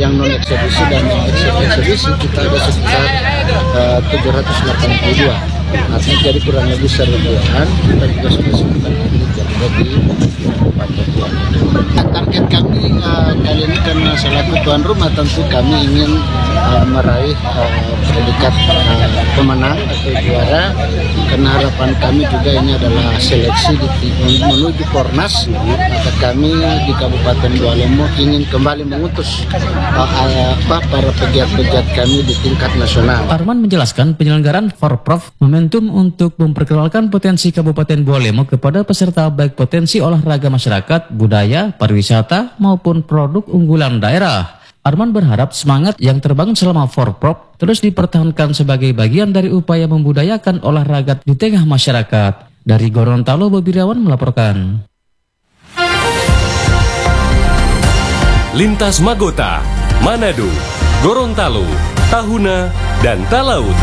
yang non eksebisi dan yang eksebisi kita ada sekitar 782. Artinya jadi kurang lebih 1.000-an. Kita juga sudah siapkan unit yang ada di Kabupaten Buane. Target kami kali ini karena selaku tuan rumah tentu kami ingin meraih predikat pemenang atau juara, karena harapan kami juga ini adalah seleksi menuju Pornas. Maka kami di Kabupaten Bualemo ingin kembali mengutus para pegiat-pegiat kami di tingkat nasional. Arman menjelaskan penyelenggaraan Forprov momentum untuk memperkenalkan potensi Kabupaten Bualemo kepada peserta baik potensi olahraga masyarakat, budaya, pariwisata maupun produk unggulan daerah. Arman berharap semangat yang terbangun selama Forprov terus dipertahankan sebagai bagian dari upaya membudayakan olahraga di tengah masyarakat. Dari Gorontalo, Bobi Irawan melaporkan. Lintas Magota, Manado, Gorontalo, Tahuna, dan Talaut.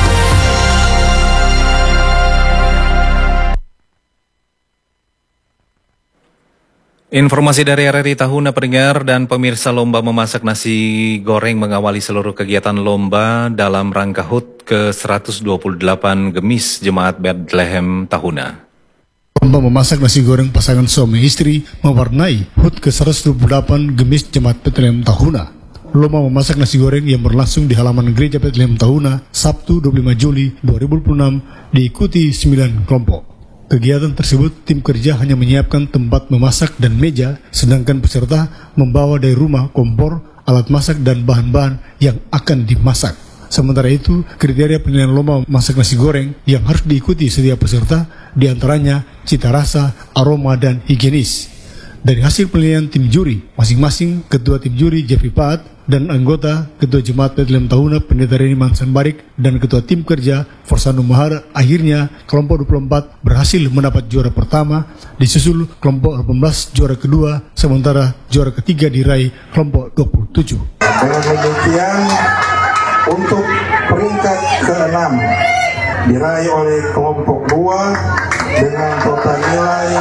Informasi dari RRI Tahuna, pendengar dan pemirsa. Lomba memasak nasi goreng mengawali seluruh kegiatan lomba dalam rangka HUT ke-128 Gemis Jemaat Bethlehem Tahuna. Lomba memasak nasi goreng pasangan suami istri mewarnai HUT ke-128 Gemis Jemaat Bethlehem Tahuna. Lomba memasak nasi goreng yang berlangsung di halaman Gereja Bethlehem Tahuna Sabtu 25 Juli 2026 diikuti 9 kelompok. Kegiatan tersebut tim kerja hanya menyiapkan tempat memasak dan meja, sedangkan peserta membawa dari rumah kompor, alat masak dan bahan-bahan yang akan dimasak. Sementara itu, kriteria penilaian lomba masak nasi goreng yang harus diikuti setiap peserta diantaranya cita rasa, aroma, dan higienis. Dari hasil penilaian tim juri, masing-masing Ketua Tim Juri Jeffrey Paat dan anggota Ketua Jemaat Bethlehem Tahuna Pendeta Reni Mansan Barik dan Ketua Tim Kerja Forsano Mahar, akhirnya kelompok 24 berhasil mendapat juara pertama, disusul kelompok 18 juara kedua, sementara juara ketiga diraih kelompok 27. Dengan demikian, untuk peringkat ke-6 diraih oleh kelompok 2 dengan total nilai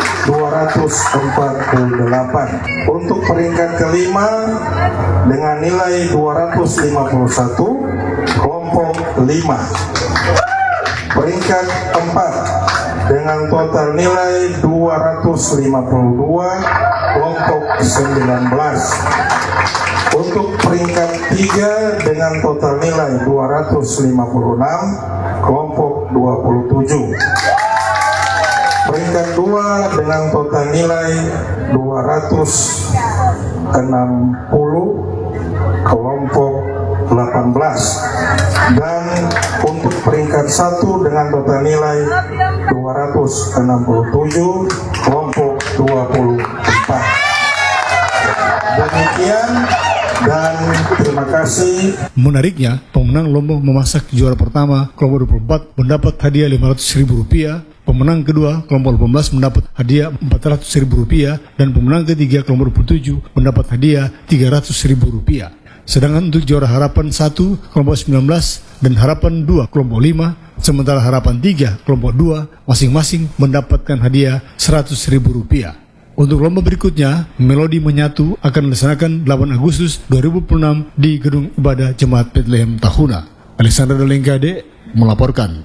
248. Untuk peringkat ke-5 dengan nilai 251, kelompok 5. Peringkat 4 dengan total nilai 252, kelompok 19. Untuk peringkat 3 dengan total nilai 256, kelompok 27. Peringkat 2 dengan total nilai 260, kelompok 18. Dan untuk peringkat 1 dengan total nilai 267, kelompok 24. Demikian dan terima kasih. Menariknya, pemenang lomba memasak juara pertama kelompok 24 mendapat hadiah Rp500.000, pemenang kedua kelompok 18 mendapat hadiah Rp400.000 dan pemenang ketiga kelompok 27 mendapat hadiah Rp300.000. Sedangkan untuk juara harapan 1 kelompok 19 dan harapan 2 kelompok 5, sementara harapan 3 kelompok 2 masing-masing mendapatkan hadiah Rp100.000. Untuk lomba berikutnya, Melodi Menyatu akan dilaksanakan 8 Agustus 2026 di Gedung Ibadah Jemaat Bethlehem Tahuna. Alexander Dolengkade melaporkan.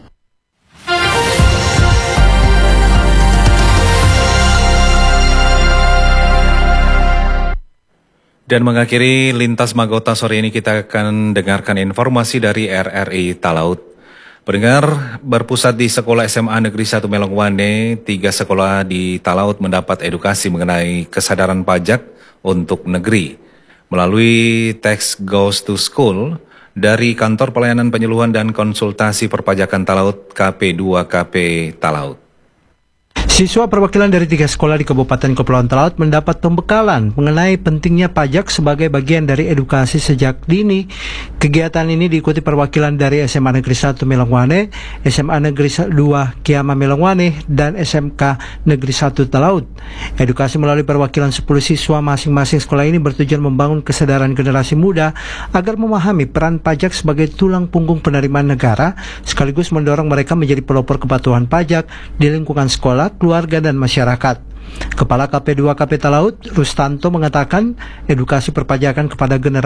Dan mengakhiri Lintas Magota sore ini, kita akan dengarkan informasi dari RRI Talaut. Pendengar, berpusat di Sekolah SMA Negeri 1 Melongwane, 3 sekolah di Talaut mendapat edukasi mengenai kesadaran pajak untuk negeri melalui Tax Goes to School dari Kantor Pelayanan Penyuluhan dan Konsultasi Perpajakan Talaut KP2KP Talaut. Siswa perwakilan dari 3 sekolah di Kabupaten Kepulauan Talaut mendapat pembekalan mengenai pentingnya pajak sebagai bagian dari edukasi sejak dini. Kegiatan ini diikuti perwakilan dari SMA Negeri 1 Melongwane, SMA Negeri 2 Kiama Melongwane, dan SMK Negeri 1 Talaut. Edukasi melalui perwakilan 10 siswa masing-masing sekolah ini bertujuan membangun kesadaran generasi muda agar memahami peran pajak sebagai tulang punggung penerimaan negara, sekaligus mendorong mereka menjadi pelopor kepatuhan pajak di lingkungan sekolah, keluarga, dan masyarakat. Kepala KP2KP Talaut, Rustanto, mengatakan edukasi perpajakan kepada generasi